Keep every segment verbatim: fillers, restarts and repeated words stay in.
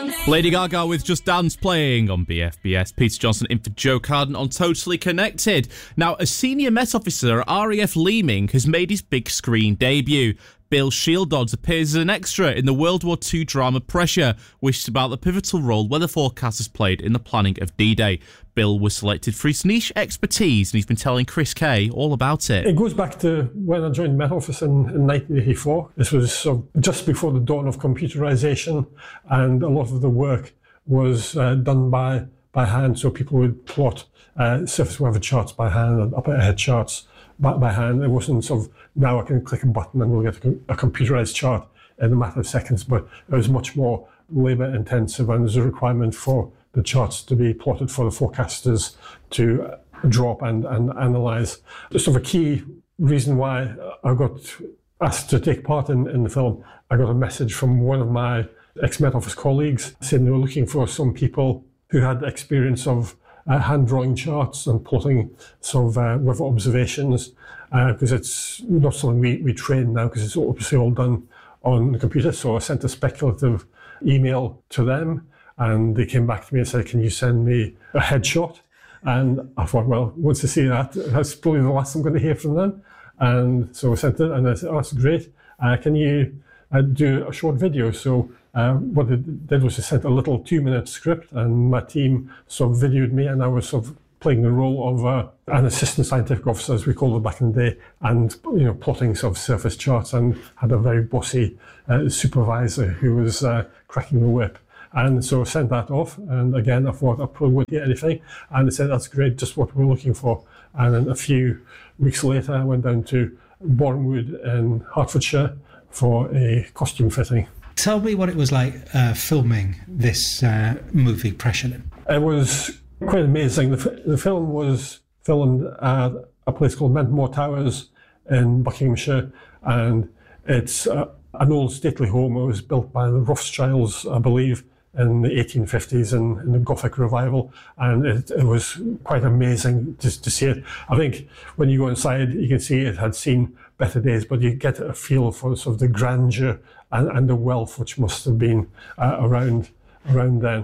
Lady Gaga with Just Dance playing on B F B S. Peter Johnson in for Joe Carden on Totally Connected. Now, a senior Met officer at R A F Leeming has made his big screen debut. Bill Shieldodds appears as an extra in the World War Two drama Pressure, which is about the pivotal role weather forecasters played in the planning of D-Day. Bill was selected for his niche expertise, and he's been telling Chris Kay all about it. It goes back to when I joined Met Office in, in nineteen eighty-four. This was sort of just before the dawn of computerisation, and a lot of the work was uh, done by, by hand, so people would plot uh, surface weather charts by hand and up ahead charts by, by hand. It wasn't sort of, now I can click a button and we'll get a, a computerised chart in a matter of seconds, but it was much more labour intensive, and there's a requirement for the charts to be plotted for the forecasters to draw up and, and analyse. Just sort of a key reason why I got asked to take part in, in the film, I got a message from one of my ex-Met Office colleagues saying they were looking for some people who had experience of uh, hand-drawing charts and plotting sort of uh, weather observations, because uh, it's not something we, we train now, because it's obviously all done on the computer. So I sent a speculative email to them, and they came back to me and said, can you send me a headshot? And I thought, well, once I see that, that's probably the last I'm going to hear from them. And so I sent it, and I said, oh, that's great. Uh, can you uh, do a short video? So uh, what they did was they sent a little two-minute script, and my team sort of videoed me, and I was sort of playing the role of uh, an assistant scientific officer, as we called it back in the day, and you know, plotting sort of surface charts, and had a very bossy uh, supervisor who was uh, cracking the whip. And so I sent that off, and again, I thought I probably wouldn't get anything, and they said, that's great, just what we're looking for. And then a few weeks later, I went down to Bournemouth in Hertfordshire for a costume fitting. Tell me what it was like uh, filming this uh, movie, Pressure. It was quite amazing. The, f- the film was filmed at a place called Mentmore Towers in Buckinghamshire, and it's uh, an old stately home. It was built by the Rothschilds, I believe, in the eighteen fifties in, in the Gothic revival, and it, it was quite amazing just to see it. I think when you go inside, you can see it had seen better days, but you get a feel for sort of the grandeur and, and the wealth which must have been uh, around around then.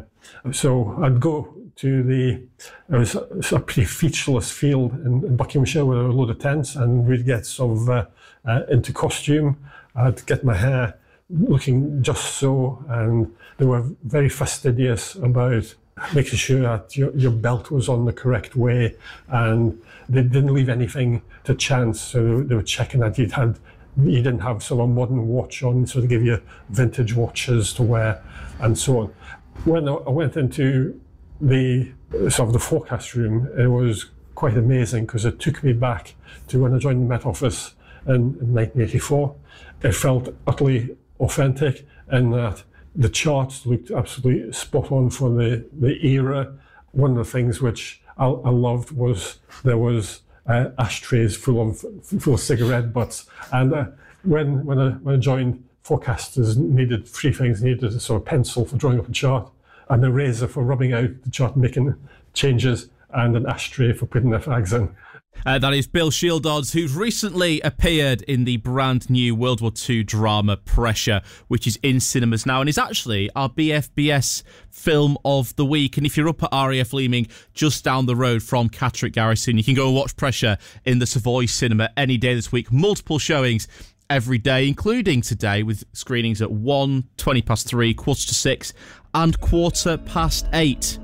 So I'd go to the, it was a, a pretty featureless field in, in Buckinghamshire with a load of tents, and we'd get sort of uh, uh, into costume. I'd get my hair looking just so, and they were very fastidious about making sure that your, your belt was on the correct way, and they didn't leave anything to chance. So they were checking that you'd had, you didn't have sort of a modern watch on, so they give you vintage watches to wear, and so on. When I went into the sort of the forecast room, it was quite amazing, because it took me back to when I joined the Met Office in, in nineteen eighty-four. It felt utterly authentic in that the charts looked absolutely spot on for the, the era. One of the things which I, I loved was there was uh, ashtrays full of full of cigarette butts, and uh, when when I, when I joined, forecasters needed three things: needed a sort of pencil for drawing up a chart, an eraser for rubbing out the chart and making changes, and an ashtray for putting their flags in. Uh, that is Bill Shieldodds, who's recently appeared in the brand new World War Two drama Pressure, which is in cinemas now and is actually our B F B S film of the week. And if you're up at R A F Leeming, just down the road from Catterick Garrison, you can go and watch Pressure in the Savoy Cinema any day this week. Multiple showings every day, including today, with screenings at one, twenty past three, quarter to six and quarter past eight.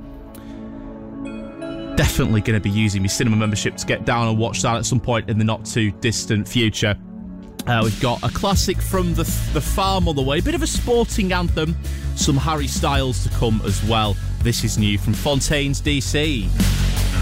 Definitely going to be using my cinema membership to get down and watch that at some point in the not too distant future. Uh, we've got a classic from the the farm on the way, a bit of a sporting anthem, some Harry Styles to come as well. This is new from Fontaines D C.